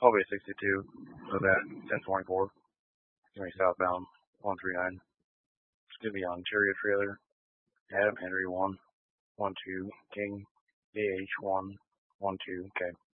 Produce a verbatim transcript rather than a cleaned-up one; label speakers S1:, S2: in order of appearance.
S1: Hallway sixty-two, so that ten twenty-four. Give me southbound one three nine. It's gonna be on Chariot Trailer. Adam Henry one one two King A H one one two K.